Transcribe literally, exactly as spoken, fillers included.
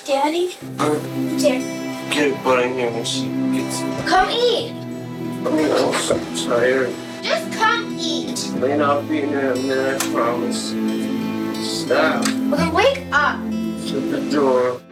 Daddy? Uh, Here. get butt in here when she gets it. Come eat. I mean, I'm so tired. Just come eat. Man, I'll be in there in a minute, I promise. Stop. Well, then wake up. Shut the door.